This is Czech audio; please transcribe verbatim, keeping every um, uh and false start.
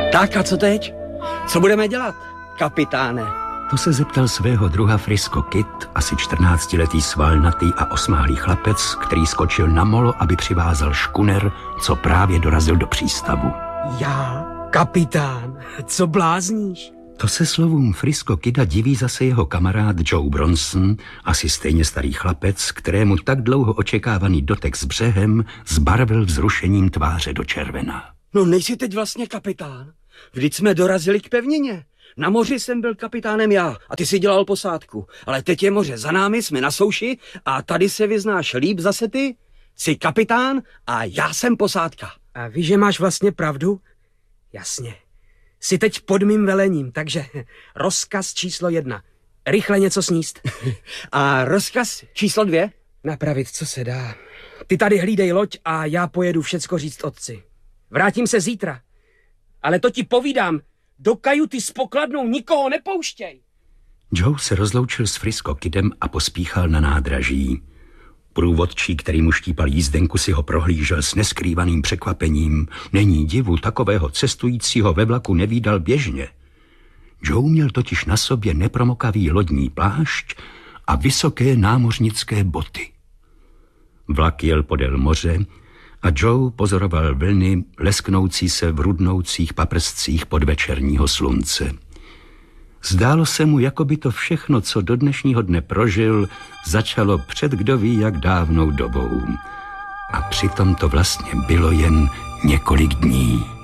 Tak a co teď? Co budeme dělat, kapitáne? To se zeptal svého druha Frisco Kid, asi čtrnáctiletý svalnatý a osmálý chlapec, který skočil na molo, aby přivázal škuner, co právě dorazil do přístavu. Já? Kapitán? Co blázníš? To se slovům Frisco Kida diví zase jeho kamarád Joe Bronson, asi stejně starý chlapec, kterému tak dlouho očekávaný dotek s břehem zbarvil vzrušením tváře do červena. No nejsi teď vlastně kapitán? Vždyť jsme dorazili k pevnině. Na moři jsem byl kapitánem já a ty si dělal posádku. Ale teď je moře za námi, jsme na souši a tady se vyznáš líp zase ty. Jsi kapitán a já jsem posádka. A víš, že máš vlastně pravdu? Jasně. Jsi teď pod mým velením, takže rozkaz číslo jedna. Rychle něco sníst. A rozkaz číslo dvě? Napravit, co se dá. Ty tady hlídej loď a já pojedu všecko říct otci. Vrátím se zítra. Ale to ti povídám, do kajuty s pokladnou nikoho nepouštěj. Joe se rozloučil s Frisco Kidem a pospíchal na nádraží. Průvodčí, který mu štípal jízdenku, si ho prohlížel s neskrývaným překvapením. Není divu, takového cestujícího ve vlaku nevídal běžně. Joe měl totiž na sobě nepromokavý lodní plášť a vysoké námořnické boty. Vlak jel podél moře a Joe pozoroval vlny lesknoucí se v rudnoucích paprscích podvečerního slunce. Zdálo se mu, jako by to všechno, co do dnešního dne prožil, začalo před kdo ví jak dávnou dobou. A přitom to vlastně bylo jen několik dní.